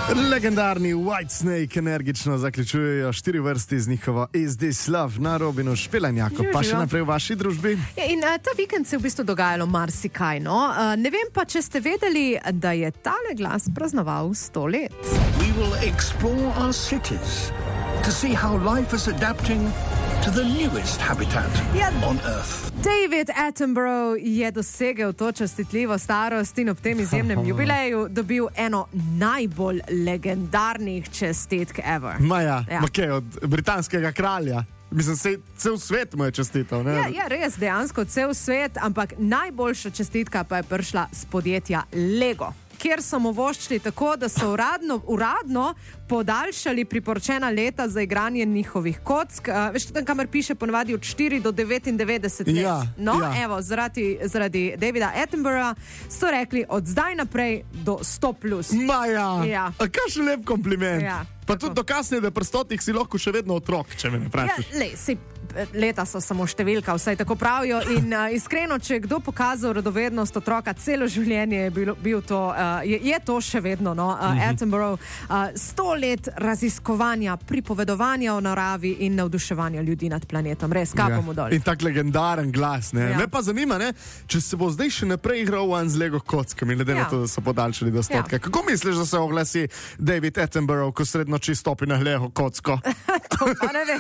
Legendarni Whitesnake energično zaključujejo 4 vrsti z njihovo Is This Love na Robinu Špelanjaku, pa še naprej v vaši družbi. Ja, in ta vikend se je v bistvu dogajalo marsikaj, no? Ne vem pa, če ste vedeli, da je tale glas praznoval 100 let. We will explore our cities to see how life is adapting to the newest habitat on Earth. David Attenborough je dosegel to častitljivo starost in ob tem izjemnem jubileju dobil eno najbolj legendarnih čestitk ever. Maja, okay, od britanskega kralja. Mislim, cel svet mu je čestital, ne? Ja, res, dejansko cel svet, ampak najboljša čestitka pa je prišla z podjetja Lego, kjer so mu voščili tako, da so uradno podaljšali priporočena leta za igranje njihovih kock. Veš, tam kamer piše ponavadi od 4 do 99 let. Ja, no, ja. Evo, zaradi Davida Attenboroughja so rekli od zdaj naprej do 100+. Maja, ja. Kakšen lep kompliment. Ja, pa tudi dokaz je, da pri 100 si lahko še vedno otrok, če me ne vprašaš. Ja, leta so samo številka, vsaj tako pravijo. In iskreno, če je kdo pokazal radovednost otroka, celo življenje je to še vedno, no? Attenborough, 100 let raziskovanja, pripovedovanja o naravi in navduševanja ljudi nad planetom. Res, kapo mu dol. In tak legendaren glas, ne? Ja. Me pa zanima, ne? Če se bo zdaj še naprej igral z Lego kockami, glede na to, da so podaljšali do 100. Ja. Kako misliš, da se oglasi David Attenborough, ko sred noči stopi na Lego kocko? To pa ne vem.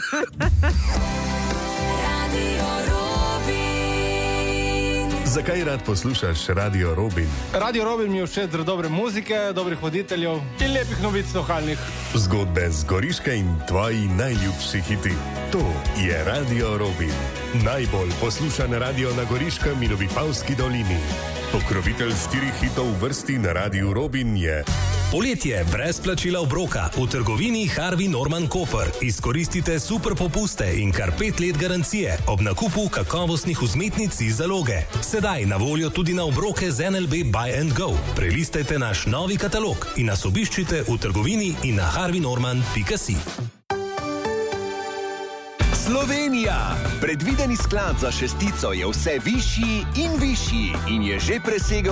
Zakaj rad poslušaš Radio Robin? Radio Robin mi je všeč zaradi dobre muzike, dobrih voditeljev in lepih novic lokalnih. Zgodbe z Goriške in tvoji najljubši hiti. To je Radio Robin. Najbolj poslušan radio na Goriškem in v Vipavski dolini. Pokrovitelj 4 hitov v vrsti na Radiu Robin je... Poletje brez plačila obroka v trgovini Harvey Norman Koper. Izkoristite super popuste in kar 5 let garancije ob nakupu kakovostnih vzmetnic iz zaloge. Sedaj na voljo tudi na obroke z NLB Buy and Go. Prelistajte naš novi katalog in nas obiščite v trgovini in na harveynorman.si. Slovenija! Predvideni sklad za šestico je vse višji in višji in je že presegel